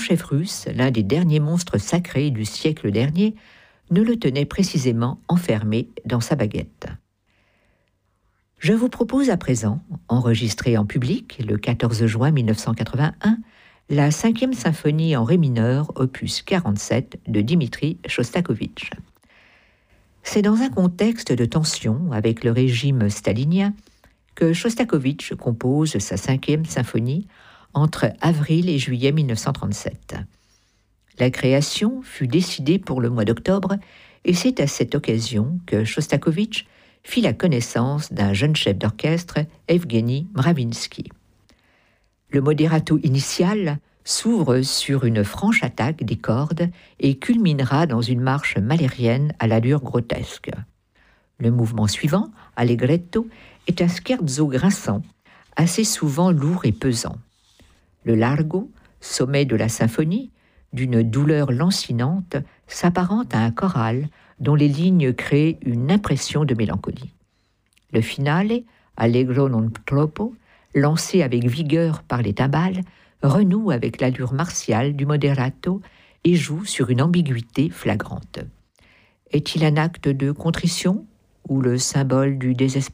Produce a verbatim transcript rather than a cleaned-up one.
chef russe, l'un des derniers monstres sacrés du siècle dernier, ne le tenait précisément enfermé dans sa baguette. Je vous propose à présent, enregistrée en public le quatorze juin mille neuf cent quatre-vingt-un, la cinquième symphonie en ré mineur, opus quarante-sept de Dimitri Chostakovitch. C'est dans un contexte de tension avec le régime stalinien que Chostakovitch compose sa cinquième symphonie entre avril et juillet mille neuf cent trente-sept. La création fut décidée pour le mois d'octobre et c'est à cette occasion que Chostakovitch fit la connaissance d'un jeune chef d'orchestre, Evgeny Mravinsky. Le moderato initial s'ouvre sur une franche attaque des cordes et culminera dans une marche malérienne à l'allure grotesque. Le mouvement suivant, Allegretto, est un scherzo grinçant, assez souvent lourd et pesant. Le largo, sommet de la symphonie, d'une douleur lancinante, s'apparente à un choral dont les lignes créent une impression de mélancolie. Le finale, Allegro non troppo, lancé avec vigueur par les timbales, renoue avec l'allure martiale du moderato et joue sur une ambiguïté flagrante. Est-il un acte de contrition ou le symbole du désespoir ?